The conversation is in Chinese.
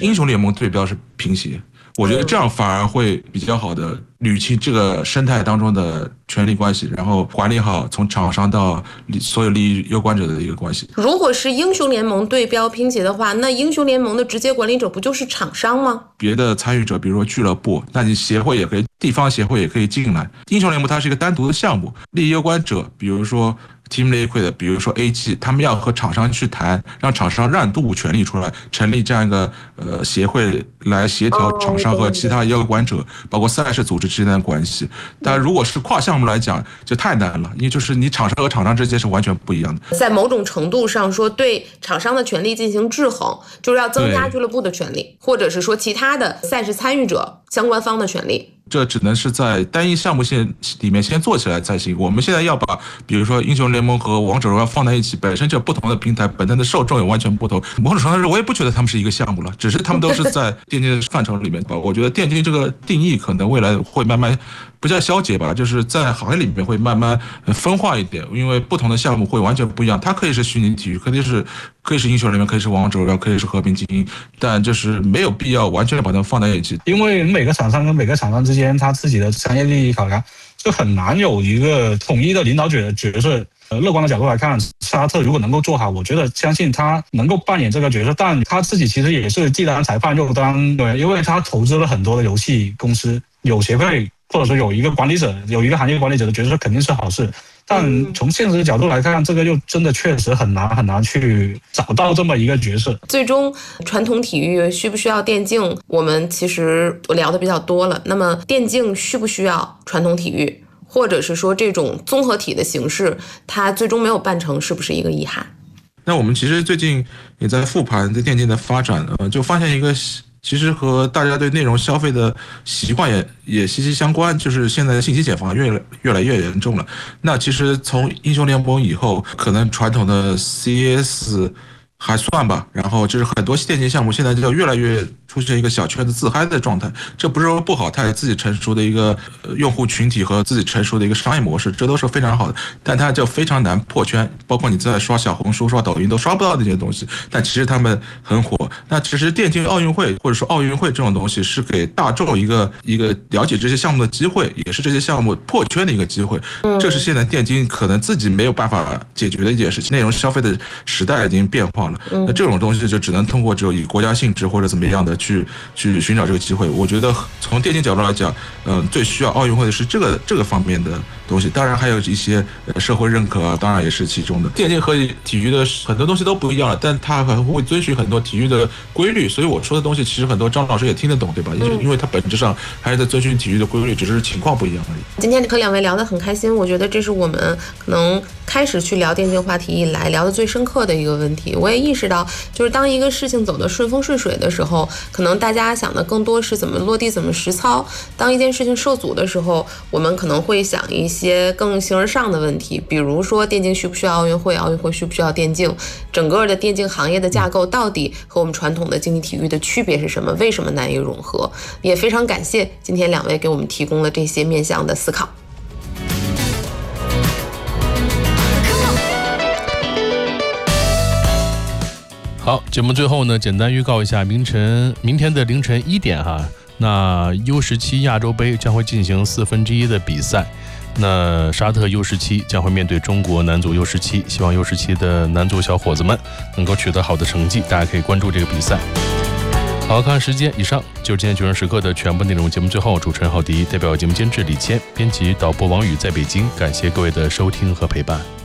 英雄联盟对标是平协。我觉得这样反而会比较好的捋清这个生态当中的权力关系，然后管理好从厂商到所有利益攸关者的一个关系。 如果是英雄联盟对标拼协的话，那英雄联盟的直接管理者不就是厂商吗？ 别的参与者，比如说俱乐部，那你协会也可以，地方协会也可以进来。英雄联盟它是一个单独的项目，利益攸关者，比如说 Team Liquid， 比如说 AG， 他们要和厂商去谈，让厂商让渡权利出来，成立这样一个协会来协调厂商和其他攸关者，包括赛事组织之间的关系。但如果是跨项目来讲，就太难了，因为就是你厂商和厂商之间是完全不一样的。 在某种程度上说，对厂商的权利进行制衡，就是要增加俱乐部的权利，或者是说其他的赛事参与者相关方的权利。 这只能是在单一项目线里面先做起来才行。我们现在要把，比如说英雄联盟和王者荣耀放在一起，本身就不同的平台，本身的受众也完全不同。某种程度上，我也不觉得他们是一个项目了，只是他们都是在电竞的范畴里面吧。我觉得电竞这个定义可能未来会慢慢不叫消解吧，就是在行业里面会慢慢分化一点，因为不同的项目会完全不一样。它可以是虚拟体育，可以是英雄联盟，可以是王者荣耀，可以是和平精英，但就是没有必要完全把它们放在一起， 因为每个厂商跟每个厂商之间，他自己的商业利益考量，就很难有一个统一的领导者的角色。乐观的角度来看，沙特如果能够做好，我觉得相信他能够扮演这个角色，但他自己其实也是既当裁判又当，因为他投资了很多的游戏公司，有协会或者说有一个管理者，有一个行业管理者的角色肯定是好事。但从现实的角度来看，这个就真的确实很难去找到这么一个角色。 最终传统体育需不需要电竞，我们其实聊的比较多了。那么电竞需不需要传统体育，或者是说这种综合体的形式，它最终没有办成，是不是一个遗憾？ 那我们其实最近也在复盘对电竞的发展，就发现一个其实和大家对内容消费的习惯也息息相关，就是现在的信息茧房越来越严重了。那其实从英雄联盟以后，可能传统的 CS 还算吧，然后就是很多电竞项目现在就越来越出现一个小圈子自嗨的状态，这不是说不好，它有自己成熟的一个用户群体和自己成熟的一个商业模式，这都是非常好的，但它就非常难破圈，包括你在刷小红书、刷抖音都刷不到那些东西，但其实他们很火。那其实电竞奥运会或者说奥运会这种东西是给大众一个了解这些项目的机会，也是这些项目破圈的一个机会，这是现在电竞可能自己没有办法解决的一件事情。内容消费的时代已经变化了，那这种东西就只能通过以国家性质或者怎么样的去寻找这个机会。我觉得从电竞角度来讲，最需要奥运会的是这个方面的东西，当然还有一些社会认可啊，当然也是其中的。电竞和体育的很多东西都不一样了，但它还会遵循很多体育的规律，所以我说的东西其实很多张老师也听得懂，对吧？因为它本质上还是在遵循体育的规律，只是情况不一样而已。 今天和两位聊得很开心，我觉得这是我们可能开始去聊电竞话题以来聊得最深刻的一个问题。我也意识到，就是当一个事情走得顺风顺水的时候，可能大家想的更多是怎么落地、怎么实操。当一件事情受阻的时候，我们可能会想一些更形而上的问题，比如说电竞需不需要奥运会，奥运会需不需要电竞，整个的电竞行业的架构到底和我们传统的竞技体育的区别是什么，为什么难以融合。也非常感谢今天两位给我们提供了这些面向的思考。 好，节目最后呢，简单预告一下明天的凌晨1点哈，那 U17 亚洲杯将会进行1/4的比赛，那沙特 U17 将会面对中国男足 U17， 希望 U17 的男足小伙子们能够取得好的成绩，大家可以关注这个比赛。好，看时间，以上就是今天9时时刻的全部内容。节目最后，主持人郝迪代表节目监制李谦，编辑导播王宇在北京，感谢各位的收听和陪伴。